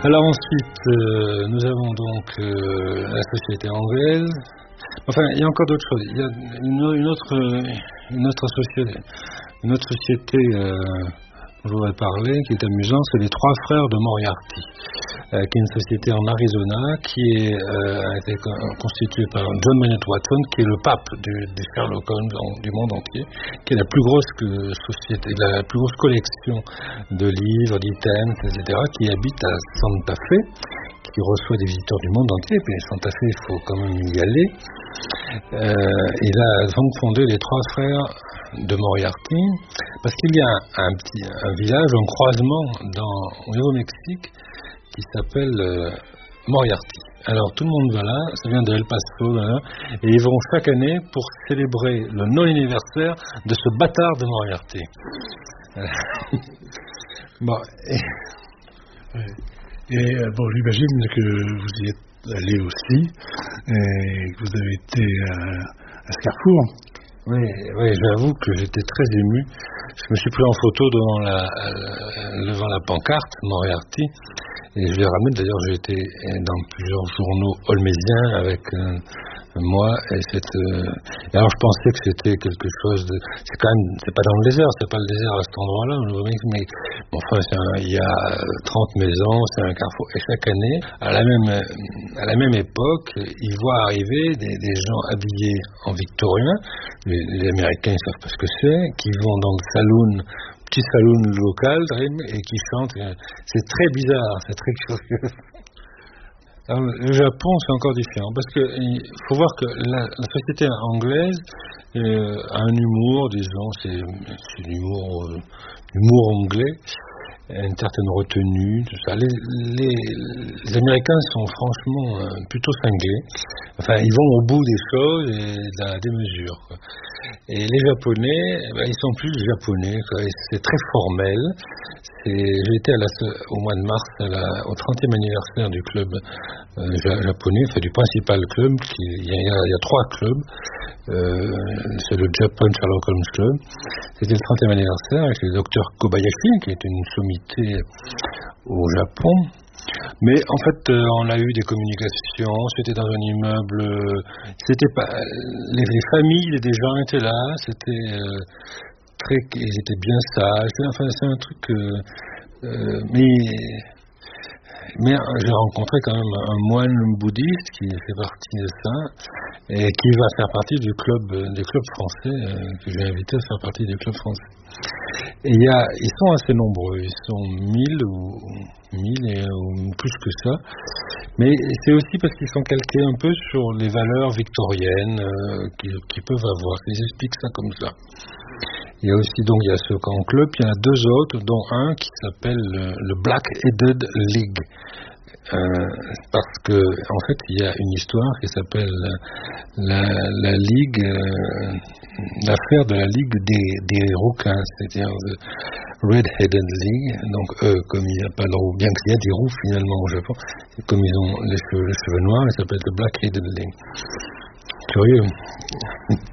Alors ensuite, nous avons donc la société anglaise. Enfin, il y a encore d'autres choses. Il y a une autre société dont je voudrais parler, qui est amusante, c'est les Trois Frères de Moriarty, qui est une société en Arizona qui a été constituée par John Maynard Watson, qui est le pape des Sherlock Holmes du monde entier, qui est la plus grosse société, la plus grosse collection de livres, d'items, etc., qui habite à Santa Fe, qui reçoit des visiteurs du monde entier. Et puis Santa Fe, il faut quand même y aller. Et là, ils ont fondé les Trois Frères de Moriarty, parce qu'il y a un village, un croisement au Nouveau-Mexique qui s'appelle Moriarty. Alors tout le monde va là, ça vient de El Paso, là, et ils vont chaque année pour célébrer le non-anniversaire de ce bâtard de Moriarty. Bon, bon, j'imagine que vous y êtes allé aussi, et que vous avez été à ce carrefour. Oui, j'avoue que j'étais très ému. Je me suis pris en photo devant la pancarte Moriarty, et je l'ai ramené. D'ailleurs, j'ai été dans plusieurs journaux holmésiens avec moi, et alors je pensais que c'était quelque chose de... C'est pas dans le désert, c'est pas le désert à cet endroit-là, mais enfin, il y a 30 maisons, c'est un carrefour, et chaque année, à la même époque, ils voient arriver des gens habillés en victorien, les Américains ils savent pas ce que c'est, qui vont dans le petit saloon local, et qui chantent. C'est très bizarre, c'est très curieux. Alors, le Japon, c'est encore différent, parce que il faut voir que la société anglaise a un humour, disons, c'est l'humour anglais, une certaine retenue, tout ça. Les Américains sont franchement plutôt cinglés. Enfin, ils vont au bout des choses et de la démesure, quoi. Et les Japonais, ils sont plus japonais, quoi. C'est très formel. J'ai été au mois de mars au 30e anniversaire du club japonais, enfin du principal club. Il y a 3 clubs. C'est le Japan Sherlock Holmes Club. C'était le 30e anniversaire avec le docteur Kobayashi, qui est une sommité au Japon. Mais en fait, on a eu des communications, c'était dans un immeuble, c'était pas, les familles des gens étaient là, ils étaient bien sages, enfin c'est un truc, mais j'ai rencontré quand même un moine bouddhiste qui fait partie de ça, et qui va faire partie du club français, que j'ai invité à faire partie du club français. Et ils sont assez nombreux, ils sont 1000 ou plus que ça, mais c'est aussi parce qu'ils sont calqués un peu sur les valeurs victoriennes qu'ils peuvent avoir. Ils expliquent ça comme ça. Il y a aussi donc ce camp club, il y en a 2 autres, dont un qui s'appelle le Black-Headed League. Parce que en fait il y a une histoire qui s'appelle la ligue, l'affaire de la ligue des rouquins, c'est-à-dire Red-Headed League. Donc comme il n'y a pas de roux, bien qu'il y a des roux finalement au Japon, comme ils ont les cheveux noirs, ils s'appellent le Black-Headed League. Curieux.